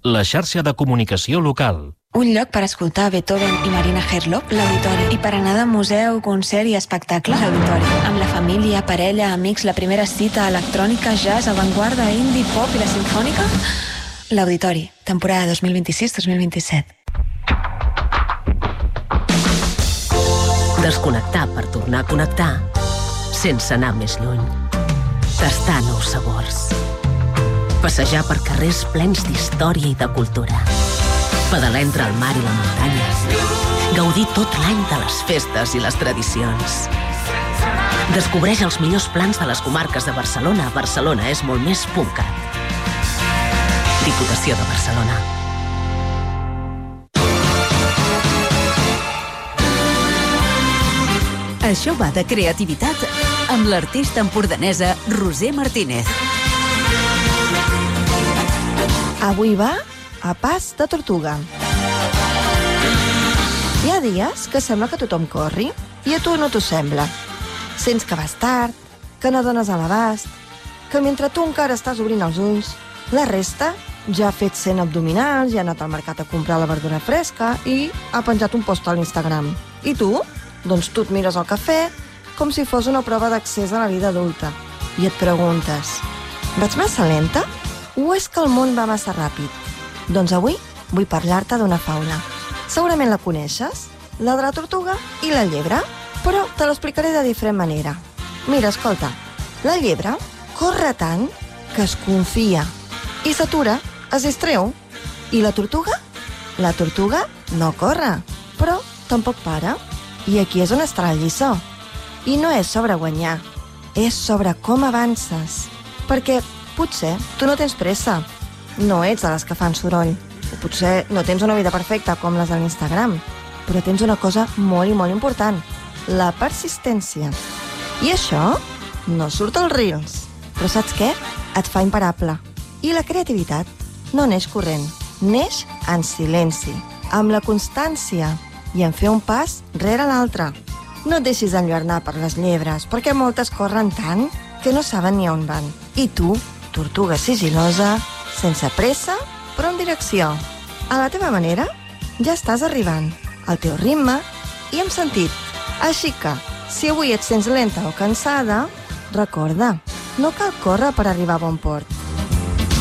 la xarxa de comunicació local. Un lloc per escoltar Beethoven i Marina Herlop, l'Auditori. I per anar de museu, concert i espectacle, l'Auditori. Amb la família, parella, amics, la primera cita, electrònica, jazz, avantguarda, indie, pop i la sinfònica... L'Auditori, temporada 2026-2027. Desconnectar per tornar a connectar sense anar més lluny. Tastar nous sabors. Passejar per carrers plens d'història i de cultura. Pedalar entre el mar i la muntanya. Gaudir tot l'any de les festes i les tradicions. Descobreix els millors plans de les comarques de Barcelona. Barcelona és molt més .cat. Diputació de Barcelona. Això va de creativitat amb l'artista empordanesa Roser Martínez. Avui va a pas de tortuga. Hi ha dies que sembla que tothom corri i a tu no t'ho sembla. Sents que vas tard, que no dones a l'abast, que mentre tu encara estàs obrint els ulls, la resta ja ha fet 100 abdominals, ja ha anat al mercat a comprar la verdura fresca i ha penjat un post a l'Instagram. I tu? Doncs tu et mires al cafè com si fos una prova d'accés a la vida adulta i et preguntes: vaig massa lenta o és que el món va massa ràpid? Doncs avui vull parlar-te d'una faula. Segurament la coneixes, la de la tortuga i la llebre, però te l'explicaré de diferent manera. Mira, escolta, la llebre corre tant que es confia i s'atura, es distreu. I la tortuga? La tortuga no corre, però tampoc para. I aquí és on estarà la lliçó. I no és sobre guanyar, és sobre com avances. Perquè potser tu no tens pressa, no ets de les que fan soroll, o potser no tens una vida perfecta com les de l'Instagram, però tens una cosa molt i molt important, la persistència. I això no surt als Reels, però saps què? Et fa imparable. I la creativitat no neix corrent, neix en silenci, amb la constància i en fer un pas rere l'altre. No et deixis enlluernar per les llebres, perquè moltes corren tant que no saben ni on van. I tu, tortuga sigil·losa, sense pressa, però en direcció. A la teva manera, ja estàs arribant, al teu ritme i amb sentit. Així que, si avui et sents lenta o cansada, recorda, no cal córrer per arribar a bon port.